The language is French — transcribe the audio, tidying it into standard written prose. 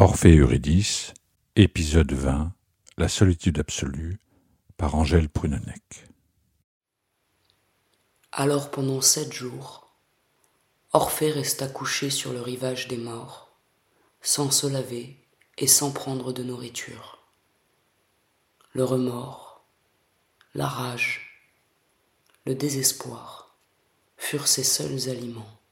Orphée et Eurydice, épisode 20, La solitude absolue, par Angèle Prunennec. Alors pendant 7 jours, Orphée resta couché sur le rivage des morts, sans se laver et sans prendre de nourriture. Le remords, la rage, le désespoir furent ses seuls aliments.